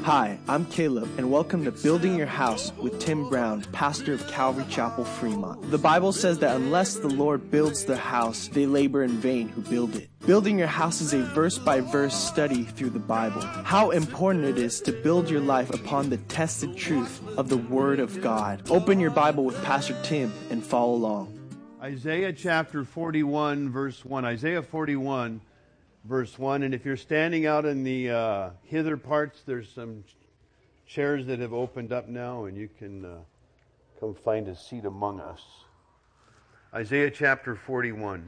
Hi, I'm Caleb, and welcome to Building Your House with Tim Brown, pastor of Calvary Chapel, Fremont. The Bible says that unless the Lord builds the house, they labor in vain who build it. Building Your House is a verse-by-verse study through the Bible. How important it is to build your life upon the tested truth of the Word of God. Open your Bible with Pastor Tim and follow along. Isaiah chapter 41, verse 1. Isaiah 41, verse 1. And if you're standing out in the hither parts, there's some chairs that have opened up now, and you can come find a seat among us. Isaiah chapter 41.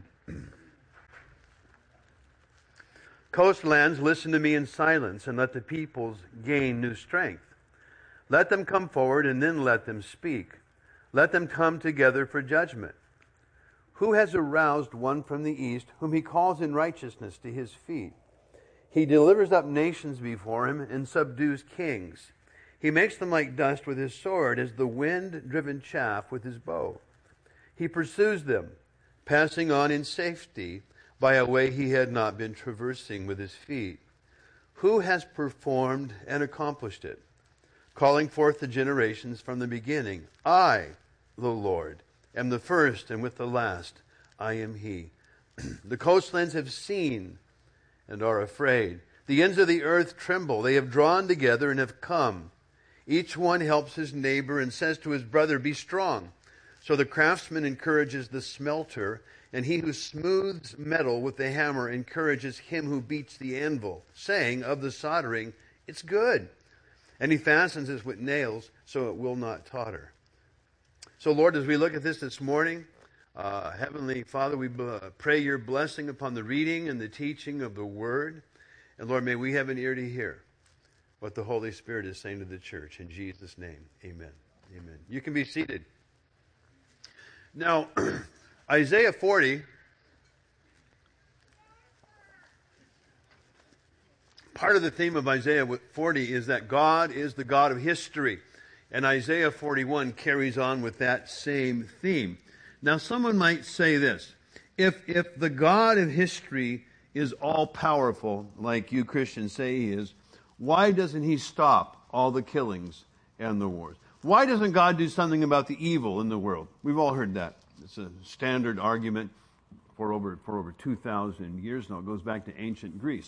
Coastlands, listen to me in silence, and let the peoples gain new strength. Let them come forward, and then let them speak. Let them come together for judgment. Who has aroused one from the east, whom he calls in righteousness to his feet? He delivers up nations before him and subdues kings. He makes them like dust with his sword, as the wind-driven chaff with his bow. He pursues them, passing on in safety by a way he had not been traversing with his feet. Who has performed and accomplished it, calling forth the generations from the beginning? I, the Lord, am the first, and with the last I am he. The coastlands have seen and are afraid. The ends of the earth tremble. They have drawn together and have come. Each one helps his neighbor and says to his brother, be strong. So the craftsman encourages the smelter, and he who smooths metal with the hammer encourages him who beats the anvil, saying of the soldering, it's good. And he fastens it with nails so it will not totter. So, Lord, as we look at this morning, Heavenly Father, we pray your blessing upon the reading and the teaching of the Word. And, Lord, may we have an ear to hear what the Holy Spirit is saying to the church. In Jesus' name, amen. Amen. You can be seated. Now, Isaiah 40, part of the theme of Isaiah 40 is that God is the God of history. And Isaiah 41 carries on with that same theme. Now, someone might say this. If the God of history is all-powerful, like you Christians say he is, why doesn't he stop all the killings and the wars? Why doesn't God do something about the evil in the world? We've all heard that. It's a standard argument for over 2,000 years now. It goes back to ancient Greece.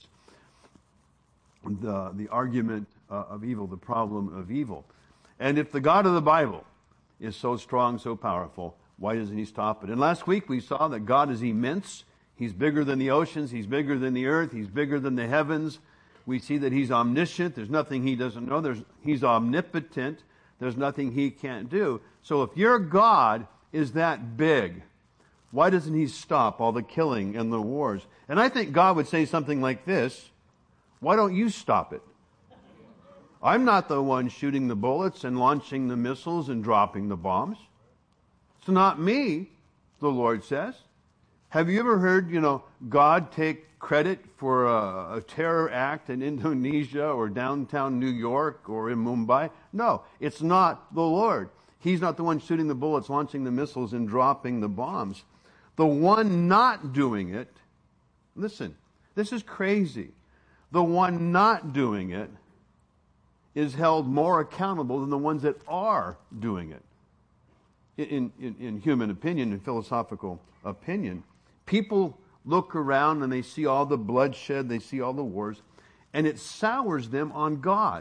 The argument of evil, the problem of evil. And if the God of the Bible is so strong, so powerful, why doesn't he stop it? And last week we saw that God is immense. He's bigger than the oceans. He's bigger than the earth. He's bigger than the heavens. We see that he's omniscient. There's nothing he doesn't know. He's omnipotent. There's nothing he can't do. So if your God is that big, why doesn't he stop all the killing and the wars? And I think God would say something like this: why don't you stop it? I'm not the one shooting the bullets and launching the missiles and dropping the bombs. It's not me, the Lord says. Have you ever heard, God take credit for a terror act in Indonesia or downtown New York or in Mumbai? No, it's not the Lord. He's not the one shooting the bullets, launching the missiles, and dropping the bombs. The one not doing it, listen, this is crazy. The one not doing it is held more accountable than the ones that are doing it. In human opinion, in philosophical opinion, people look around and they see all the bloodshed, they see all the wars, and it sours them on God,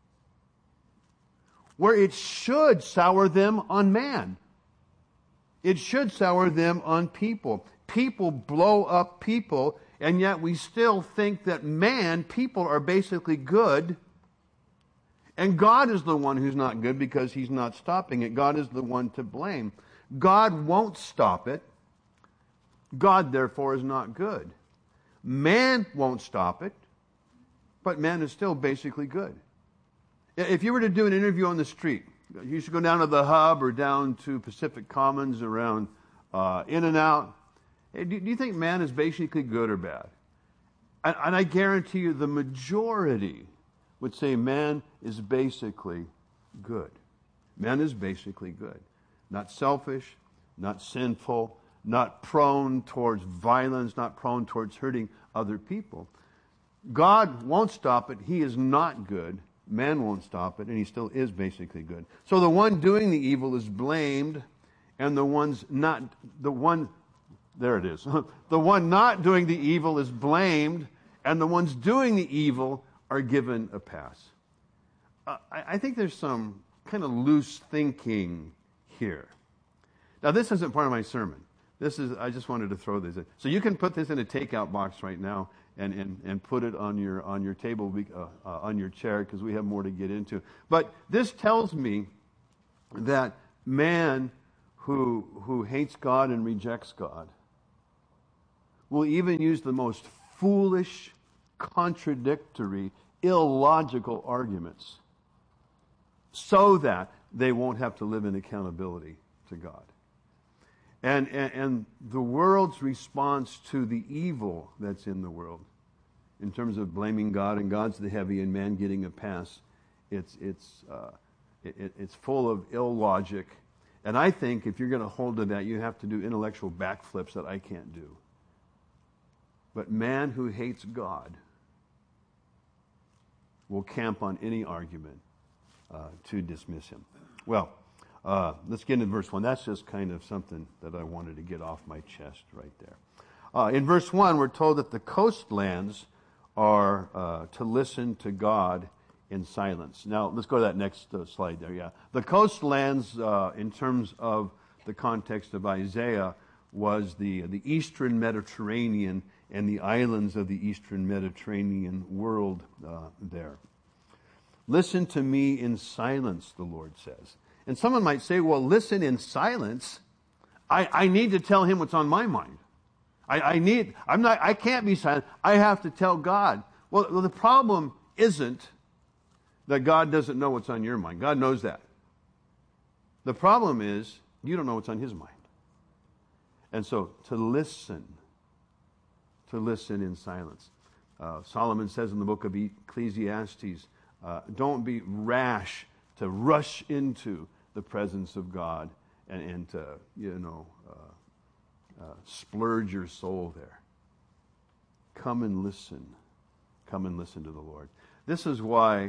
where it should sour them on man. It should sour them on people. People blow up people, and yet we still think that people are basically good. And God is the one who's not good because he's not stopping it. God is the one to blame. God won't stop it. God, therefore, is not good. Man won't stop it, but man is still basically good. If you were to do an interview on the street, you should go down to the Hub or down to Pacific Commons around In-N-Out. Do you think man is basically good or bad? And I guarantee you the majority would say man is basically good. Man is basically good. Not selfish, not sinful, not prone towards violence, not prone towards hurting other people. God won't stop it. He is not good. Man won't stop it, and he still is basically good. So the one doing the evil is blamed, and the one not doing the evil is blamed, and the ones doing the evil are given a pass. I think there's some kind of loose thinking here. Now, this isn't part of my sermon. I just wanted to throw this in. So you can put this in a takeout box right now and put it on your table, on your chair, because we have more to get into. But this tells me that man who hates God and rejects God will even use the most foolish, contradictory, illogical arguments so that they won't have to live in accountability to God. And the world's response to the evil that's in the world, in terms of blaming God and God's the heavy and man getting a pass, it's full of illogic. And I think if you're going to hold to that, you have to do intellectual backflips that I can't do. But man who hates God will camp on any argument to dismiss him. Well, let's get into verse 1. That's just kind of something that I wanted to get off my chest right there. In verse 1, we're told that the coastlands are to listen to God in silence. Now, let's go to that next slide there. Yeah, the coastlands, in terms of the context of Isaiah, was the eastern Mediterranean and the islands of the eastern Mediterranean world there. Listen to me in silence, the Lord says. And someone might say, well, listen in silence. I need to tell him what's on my mind. I can't be silent. I have to tell God. Well, the problem isn't that God doesn't know what's on your mind. God knows that. The problem is you don't know what's on his mind. And so to listen in silence. Solomon says in the book of Ecclesiastes, don't be rash to rush into the presence of God and to, splurge your soul there. Come and listen. Come and listen to the Lord. This is why,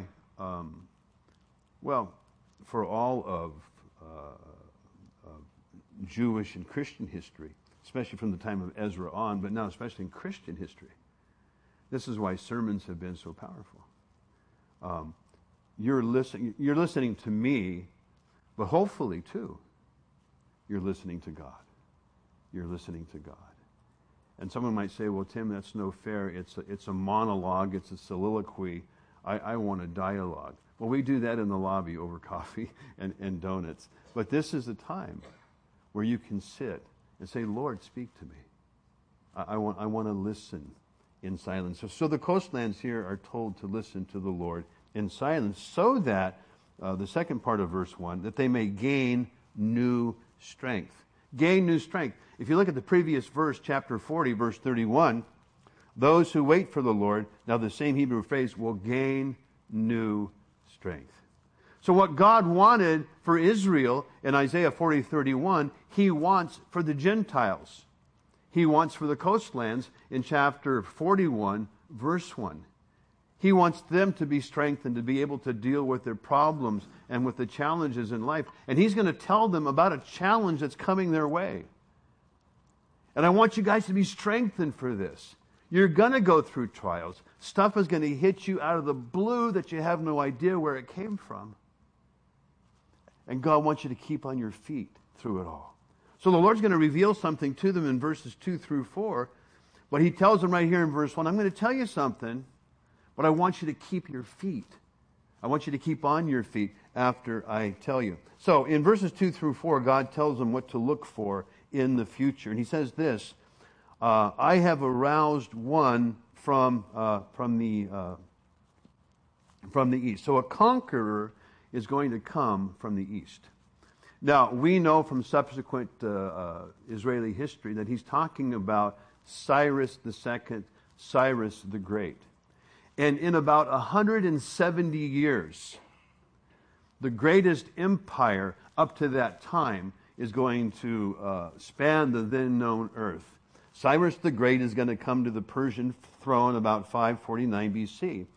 for all of Jewish and Christian history, especially from the time of Ezra on, but now especially in Christian history, this is why sermons have been so powerful. You're listening to me, but hopefully too, you're listening to God. You're listening to God. And someone might say, well, Tim, that's no fair. It's a monologue. It's a soliloquy. I want a dialogue. Well, we do that in the lobby over coffee and donuts. But this is a time where you can sit and say, Lord, speak to me. I want to listen in silence. So the coastlands here are told to listen to the Lord in silence, so that, the second part of verse 1, that they may gain new strength. Gain new strength. If you look at the previous verse, chapter 40, verse 31, those who wait for the Lord, now the same Hebrew phrase, will gain new strength. So what God wanted for Israel in Isaiah 40:31, he wants for the Gentiles. He wants for the coastlands in chapter 41, verse 1. He wants them to be strengthened, to be able to deal with their problems and with the challenges in life. And he's going to tell them about a challenge that's coming their way. And I want you guys to be strengthened for this. You're going to go through trials. Stuff is going to hit you out of the blue that you have no idea where it came from. And God wants you to keep on your feet through it all. So the Lord's going to reveal something to them in verses 2 through 4. But he tells them right here in verse 1, I'm going to tell you something, but I want you to keep your feet. I want you to keep on your feet after I tell you. So in verses 2 through 4, God tells them what to look for in the future. And he says this, I have aroused one from the east. So a conqueror is going to come from the east. Now, we know from subsequent Israeli history that he's talking about Cyrus II, Cyrus the Great. And in about 170 years, the greatest empire up to that time is going to span the then known earth. Cyrus the Great is going to come to the Persian throne about 549 BC.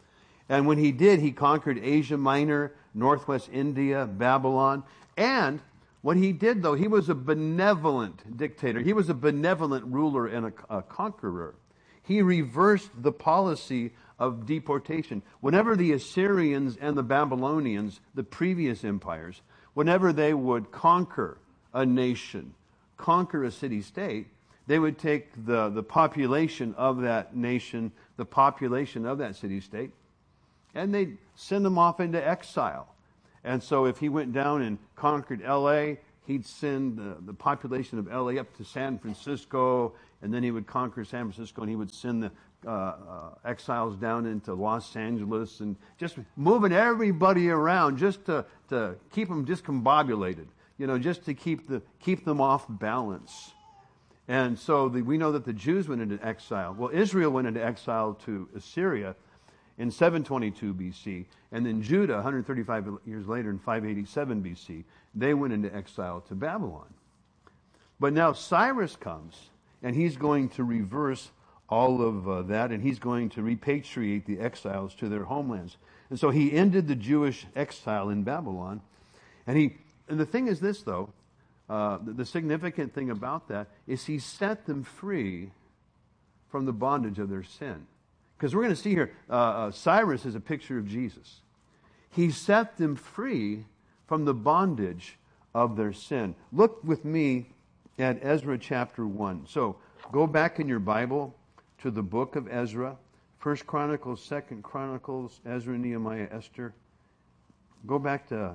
And when he did, he conquered Asia Minor, northwest India, Babylon. And what he did, though, he was a benevolent dictator. He was a benevolent ruler and a conqueror. He reversed the policy of deportation. Whenever the Assyrians and the Babylonians, the previous empires, whenever they would conquer a nation, conquer a city-state, they would take the population of that nation, the population of that city-state, and they'd send them off into exile. And so if he went down and conquered L.A., he'd send the population of L.A. up to San Francisco, and then he would conquer San Francisco, and he would send the exiles down into Los Angeles, and just moving everybody around just to keep them discombobulated, just to keep them off balance. And so we know that the Jews went into exile. Well, Israel went into exile to Assyria in 722 BC, and then Judah, 135 years later in 587 BC, they went into exile to Babylon. But now Cyrus comes, and he's going to reverse all of that, and he's going to repatriate the exiles to their homelands. And so he ended the Jewish exile in Babylon. And the thing is this, though, the significant thing about that is he set them free from the bondage of their sin. Because we're going to see here, Cyrus is a picture of Jesus. He set them free from the bondage of their sin. Look with me at Ezra chapter 1. So go back in your Bible to the book of Ezra. 1 Chronicles, 2 Chronicles, Ezra, Nehemiah, Esther. Go back to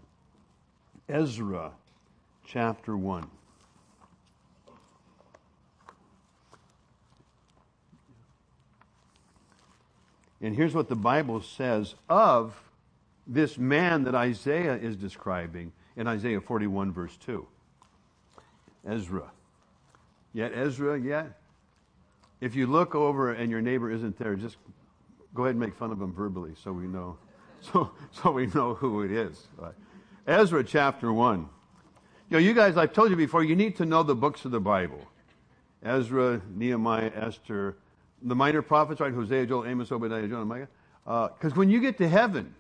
Ezra chapter 1. And here's what the Bible says of this man that Isaiah is describing in Isaiah 41 verse 2. Ezra. Yet Ezra, yet? If you look over and your neighbor isn't there, just go ahead and make fun of him verbally so we know so we know who it is. Right. Ezra chapter 1. You guys, I've told you before, you need to know the books of the Bible. Ezra, Nehemiah, Esther, the minor prophets, right? Hosea, Joel, Amos, Obadiah, Jonah, Micah. Because when you get to heaven,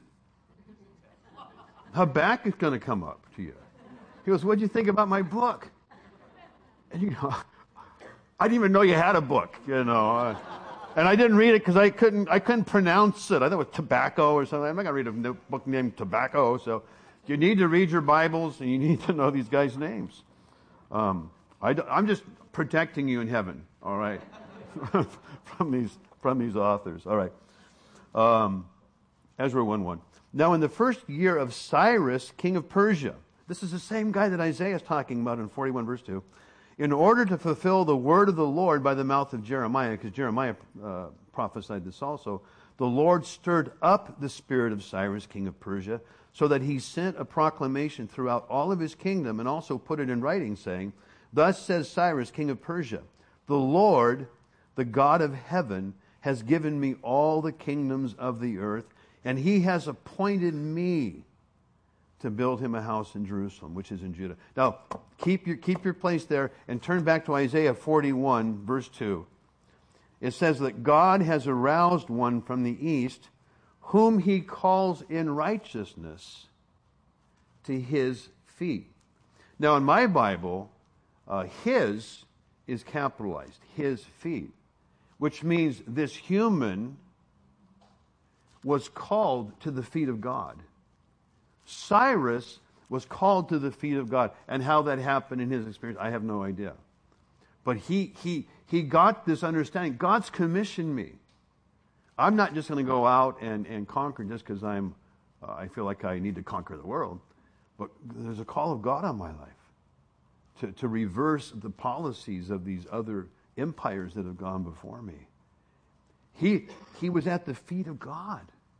Habakkuk is going to come up to you. He goes, "What'd you think about my book?" And you go, "I didn't even know you had a book, And I didn't read it because I couldn't pronounce it. I thought it was tobacco or something. I'm not going to read a book named Tobacco. So you need to read your Bibles and you need to know these guys' names. I'm just protecting you in heaven, all right, from these authors. All right. Ezra 1:1. Now in the first year of Cyrus, king of Persia, this is the same guy that Isaiah is talking about in 41 verse 2, in order to fulfill the word of the Lord by the mouth of Jeremiah, because Jeremiah prophesied this also, the Lord stirred up the spirit of Cyrus, king of Persia, so that he sent a proclamation throughout all of his kingdom and also put it in writing, saying, "Thus says Cyrus, king of Persia, the Lord, the God of heaven, has given me all the kingdoms of the earth, and he has appointed me to build him a house in Jerusalem," which is in Judah. Now, keep your place there and turn back to Isaiah 41, verse 2. It says that God has aroused one from the east, whom he calls in righteousness to his feet. Now, in my Bible, his is capitalized, his feet, which means this human was called to the feet of God. Cyrus was called to the feet of God. And how that happened in his experience, I have no idea. But he got this understanding. God's commissioned me. I'm not just going to go out and conquer just because I feel like I need to conquer the world. But there's a call of God on my life to reverse the policies of these other empires that have gone before me. He was at the feet of God.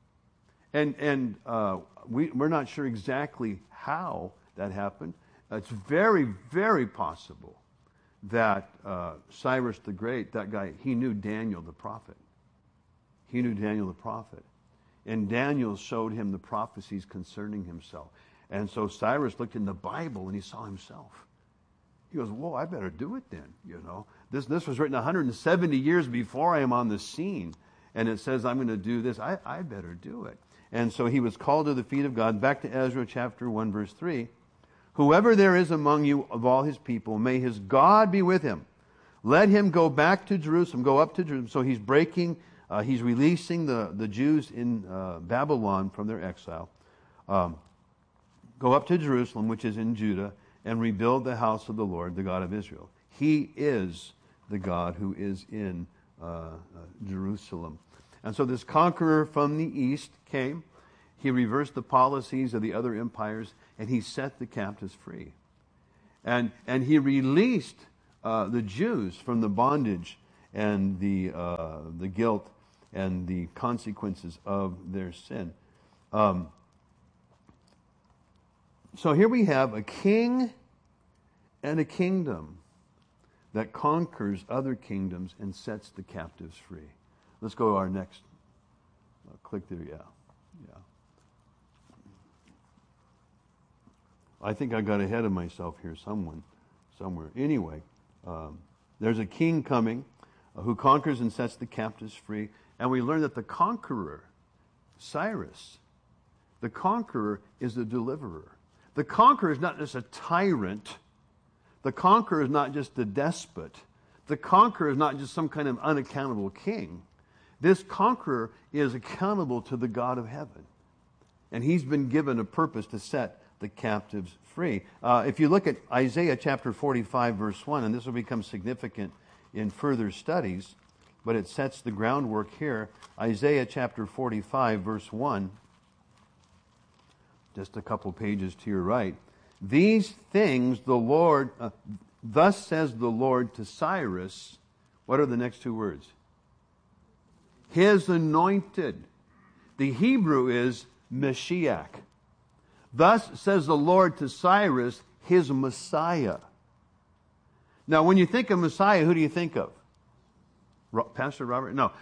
And we're not sure exactly how that happened. It's very, very possible that Cyrus the Great, that guy, he knew Daniel the prophet. He knew Daniel the prophet. And Daniel showed him the prophecies concerning himself. And so Cyrus looked in the Bible and he saw himself. He goes, "Whoa, I better do it then." This was written 170 years before I am on the scene. and it says, I'm going to do this, I better do it. And so he was called to the feet of God. Back to Ezra chapter 1, verse 3. Whoever there is among you of all his people, may his God be with him. Let him go back to Jerusalem, go up to Jerusalem. So he's he's releasing the Jews in Babylon from their exile. Go up to Jerusalem, which is in Judah, and rebuild the house of the Lord, the God of Israel. He is the God who is in Jerusalem. And so this conqueror from the east came. He reversed the policies of the other empires, and he set the captives free. And he released the Jews from the bondage and the guilt and the consequences of their sin. So here we have a king and a kingdom that conquers other kingdoms and sets the captives free. Let's go to our next. Click there, yeah. I think I got ahead of myself here somewhere. Anyway, there's a king coming who conquers and sets the captives free. And we learn that the conqueror, Cyrus, the conqueror is the deliverer. The conqueror is not just a tyrant. The conqueror is not just a despot. The conqueror is not just some kind of unaccountable king. This conqueror is accountable to the God of heaven. And he's been given a purpose to set the captives free. If you look at Isaiah chapter 45, verse 1, and this will become significant in further studies, but it sets the groundwork here. Isaiah chapter 45, verse 1, just a couple pages to your right. These things the Lord, thus says the Lord to Cyrus. What are the next two words? His anointed. The Hebrew is Mashiach. Thus says the Lord to Cyrus, his Messiah. Now, when you think of Messiah, who do you think of? Pastor Robert? No.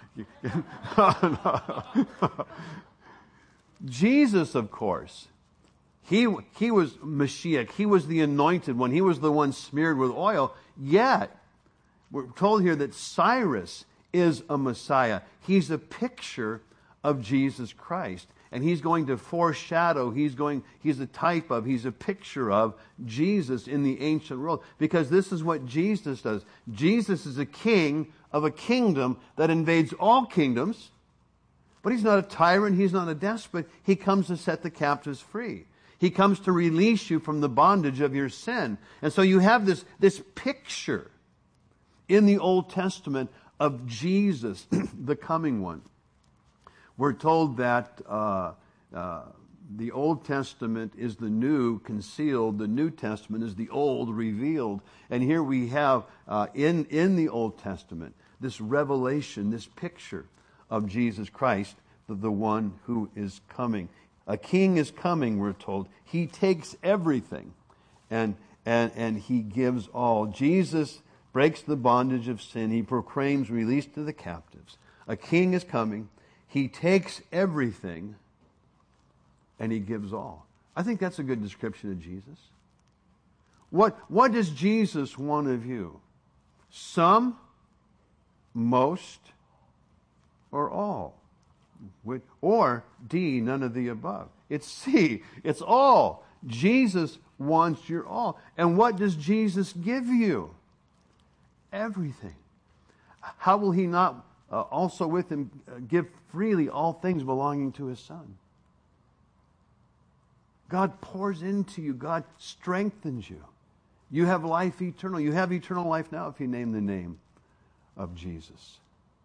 Jesus, of course. He was Mashiach. He was the anointed one. He was the one smeared with oil. Yet, we're told here that Cyrus is a Messiah. He's a picture of Jesus Christ. And he's going to foreshadow, he's a type of, he's a picture of Jesus in the ancient world. Because this is what Jesus does. Jesus is a king of a kingdom that invades all kingdoms. But he's not a tyrant, he's not a despot. He comes to set the captives free. He comes to release you from the bondage of your sin. And so you have this picture in the Old Testament of Jesus, the coming one. We're told that the Old Testament is the new concealed, the New Testament is the old revealed. And here we have in the Old Testament this revelation, this picture of Jesus Christ, the one who is coming. A king is coming, we're told. He takes everything and he gives all. Jesus breaks the bondage of sin. He proclaims release to the captives. A king is coming. He takes everything and he gives all. I think that's a good description of Jesus. What does Jesus want of you? Some, most, or all? Or D, none of the above. It's C, it's all. Jesus wants your all. And what does Jesus give you? Everything. How will he not also with him give freely all things belonging to his Son? God pours into you. God strengthens you. You have life eternal. You have eternal life now if you name the name of Jesus.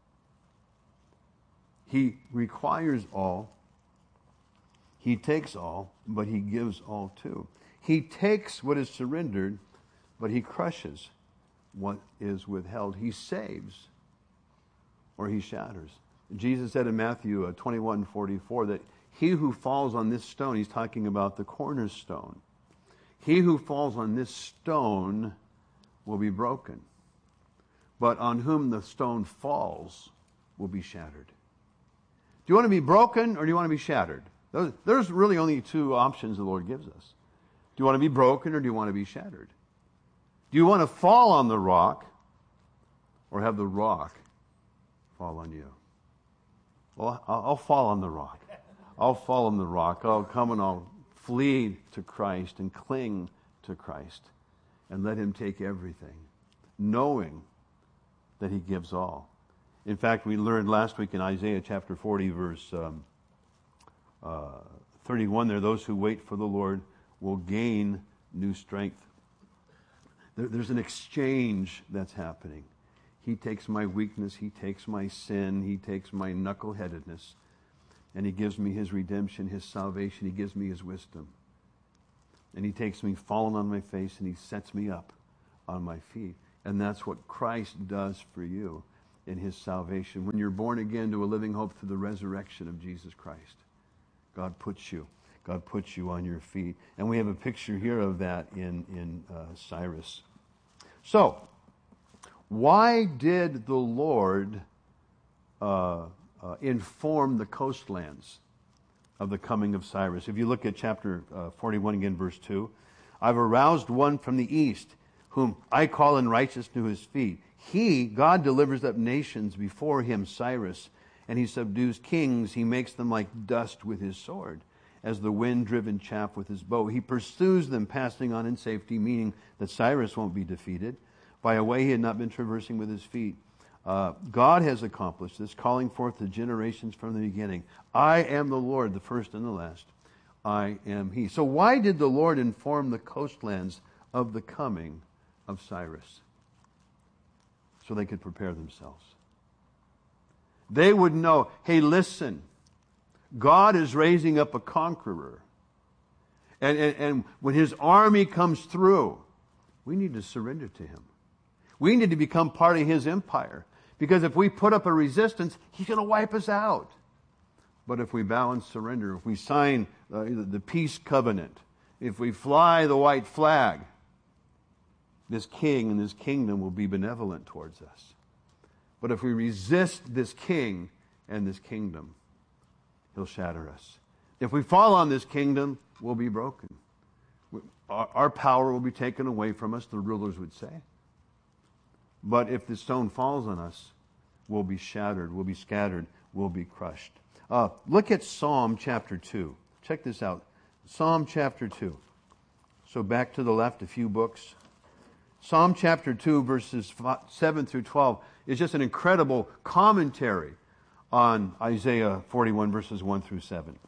He requires all. He takes all, but he gives all too. He takes what is surrendered, but he crushes what is withheld. He saves, or he shatters. Jesus said in Matthew 21:44 that he who falls on this stone, he's talking about the cornerstone, he who falls on this stone will be broken, but on whom the stone falls will be shattered. Do you want to be broken or do you want to be shattered? There's really only two options the Lord gives us. Do you want to be broken or do you want to be shattered? Do you want to fall on the rock or have the rock fall on you? Well, I'll fall on the rock. I'll fall on the rock. I'll come and I'll flee to Christ and cling to Christ and let him take everything, knowing that he gives all. In fact, we learned last week in Isaiah chapter 40, verse 31 there, those who wait for the Lord will gain new strength. There's an exchange that's happening. He takes my weakness, he takes my sin, he takes my knuckleheadedness, and he gives me his redemption, his salvation, he gives me his wisdom. And he takes me fallen on my face and he sets me up on my feet. And that's what Christ does for you in his salvation. When you're born again to a living hope through the resurrection of Jesus Christ, God puts you on your feet. And we have a picture here of that in Cyrus. So, why did the Lord inform the coastlands of the coming of Cyrus? If you look at chapter 41 again, verse 2, I've aroused one from the east, whom I call in righteousness to his feet. He, God, delivers up nations before him, Cyrus, and he subdues kings. He makes them like dust with his sword, as the wind-driven chaff with his bow. He pursues them, passing on in safety, meaning that Cyrus won't be defeated, by a way he had not been traversing with his feet. God has accomplished this, calling forth the generations from the beginning. I am the Lord, the first and the last. I am he. So why did the Lord inform the coastlands of the coming of Cyrus? So they could prepare themselves. They would know, hey, listen, God is raising up a conqueror. And when his army comes through, we need to surrender to him. We need to become part of his empire. Because if we put up a resistance, he's going to wipe us out. But if we bow and surrender, if we sign the peace covenant, if we fly the white flag, this king and this kingdom will be benevolent towards us. But if we resist this king and this kingdom, he'll shatter us. If we fall on this kingdom, we'll be broken. Our power will be taken away from us, the rulers would say. But if the stone falls on us, we'll be shattered, we'll be scattered, we'll be crushed. Look at Psalm chapter 2. Check this out. Psalm chapter 2. So back to the left, a few books. Psalm chapter 2, verses 7 through 12 is just an incredible commentary on Isaiah 41, verses 1 through 7.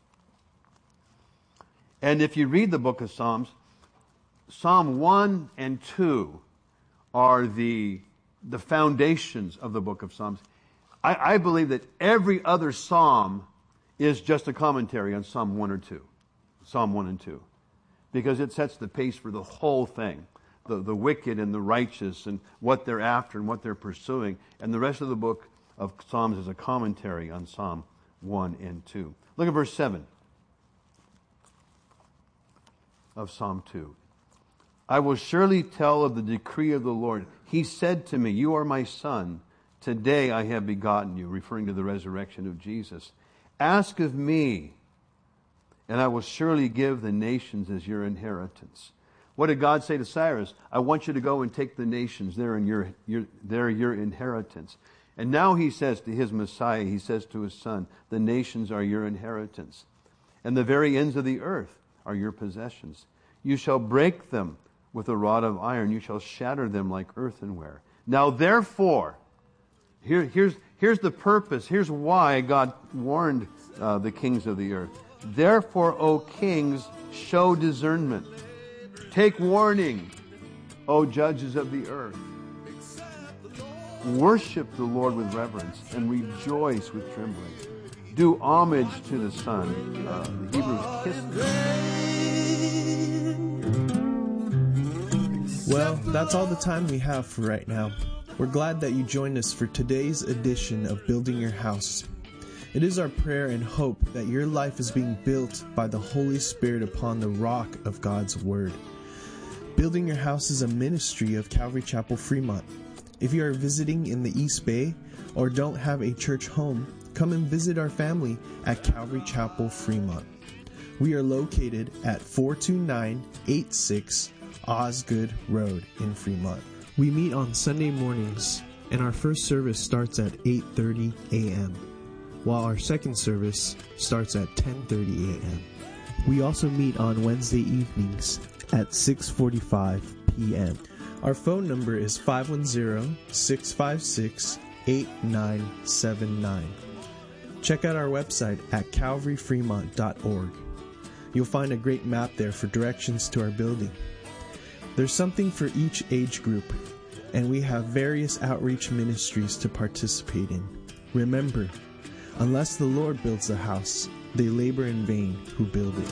And if you read the book of Psalms, Psalm 1 and 2 are the foundations of the book of Psalms. I believe that every other psalm is just a commentary on Psalm 1 or 2. Psalm 1 and 2. Because it sets the pace for the whole thing. The wicked and the righteous and what they're after and what they're pursuing. And the rest of the book of Psalms is a commentary on Psalm 1 and 2. Look at verse 7 of Psalm 2. I will surely tell of the decree of the Lord. He said to me, you are my son. Today I have begotten you, referring to the resurrection of Jesus. Ask of me, and I will surely give the nations as your inheritance. What did God say to Cyrus? I want you to go and take the nations. They're your inheritance. And now he says to his Messiah, he says to his son, the nations are your inheritance. And the very ends of the earth are your possessions. You shall break them with a rod of iron. You shall shatter them like earthenware. Now therefore, here's the purpose. Here's why God warned the kings of the earth. Therefore, O kings, show discernment. Take warning, O judges of the earth. Worship the Lord with reverence and rejoice with trembling. Do homage to the Son. The Hebrews kiss the Well, that's all the time we have for right now. We're glad that you joined us for today's edition of Building Your House. It is our prayer and hope that your life is being built by the Holy Spirit upon the rock of God's Word. Building Your House is a ministry of Calvary Chapel Fremont. If you are visiting in the East Bay or don't have a church home, come and visit our family at Calvary Chapel Fremont. We are located at 42986 Osgood Road in Fremont. We meet on Sunday mornings, and our first service starts at 8:30 a.m. while our second service starts at 10:30 a.m. We also meet on Wednesday evenings at 6:45 p.m. Our phone number is 510-656-8979. Check out our website at calvaryfremont.org. You'll find a great map there for directions to our building. There's something for each age group, and we have various outreach ministries to participate in. Remember, unless the Lord builds the house, they labor in vain who build it.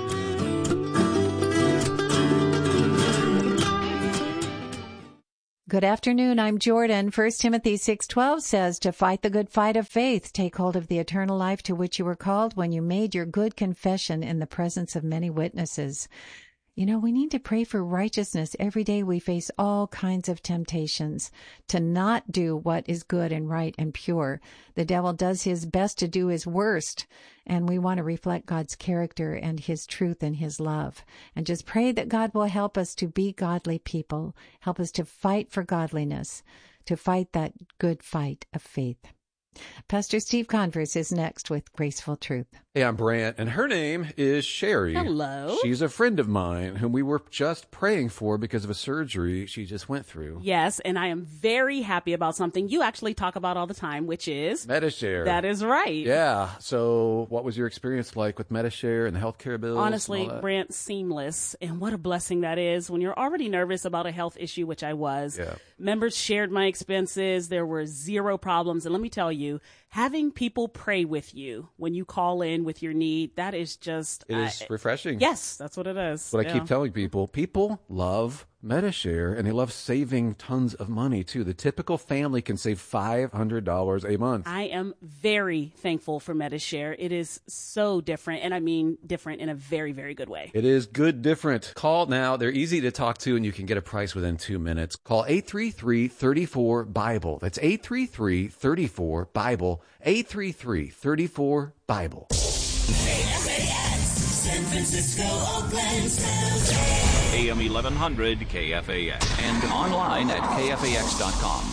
Good afternoon, I'm Jordan. 1 Timothy 6:12 says, to fight the good fight of faith, take hold of the eternal life to which you were called when you made your good confession in the presence of many witnesses. You know, we need to pray for righteousness. Every day we face all kinds of temptations to not do what is good and right and pure. The devil does his best to do his worst, and we want to reflect God's character and his truth and his love. And just pray that God will help us to be godly people, help us to fight for godliness, to fight that good fight of faith. Pastor Steve Converse is next with Graceful Truth. Hey, I'm Brant, and her name is Sherry. Hello. She's a friend of mine whom we were just praying for because of a surgery she just went through. Yes, and I am very happy about something you actually talk about all the time, which is Medi-Share. That is right. Yeah. So what was your experience like with Medi-Share and the healthcare bills? Honestly, Brant, seamless. And what a blessing that is when you're already nervous about a health issue, which I was. Yeah. Members shared my expenses. There were zero problems. And let me tell you, having people pray with you when you call in with your need, that is just... It is refreshing. Yes, that's what it is. But I keep telling people love Medi-Share, and they love saving tons of money, too. The typical family can save $500 a month. I am very thankful for Medi-Share. It is so different, and I mean different in a very, very good way. It is good different. Call now. They're easy to talk to, and you can get a price within 2 minutes. Call 833-34-BIBLE. That's 833-34-BIBLE. 833-34-BIBLE. KFAX, San Francisco, Oakland, AM 1100 KFAX. And online at KFAX.com.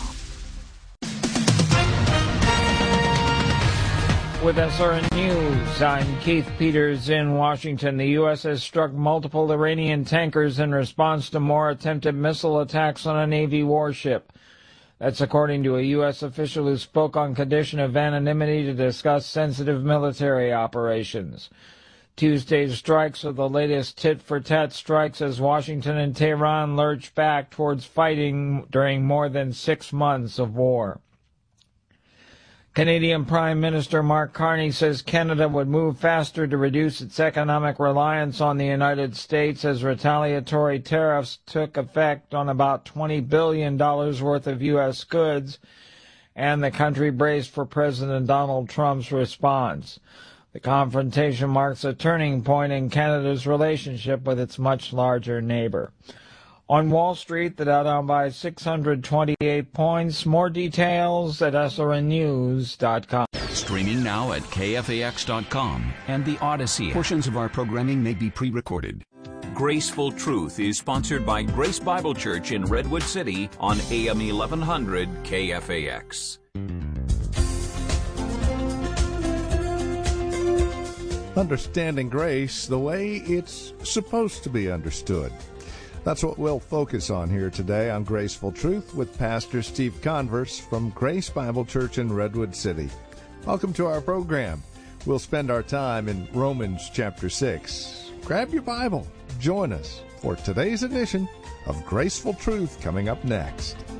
With SRN News, I'm Keith Peters in Washington. The U.S. has struck multiple Iranian tankers in response to more attempted missile attacks on a Navy warship. That's according to a U.S. official who spoke on condition of anonymity to discuss sensitive military operations. Tuesday's strikes are the latest tit-for-tat strikes as Washington and Tehran lurch back towards fighting during more than 6 months of war. Canadian Prime Minister Mark Carney says Canada would move faster to reduce its economic reliance on the United States as retaliatory tariffs took effect on about $20 billion worth of U.S. goods, and the country braced for President Donald Trump's response. The confrontation marks a turning point in Canada's relationship with its much larger neighbor. On Wall Street, the Dow down by 628 points. More details at srnnews.com. Streaming now at KFAX.com and the Odyssey. Portions of our programming may be pre-recorded. Graceful Truth is sponsored by Grace Bible Church in Redwood City on AM 1100 KFAX. Understanding grace the way it's supposed to be understood. That's what we'll focus on here today on Graceful Truth with Pastor Steve Converse from Grace Bible Church in Redwood City. Welcome to our program. We'll spend our time in Romans chapter 6. Grab your Bible. Join us for today's edition of Graceful Truth coming up next.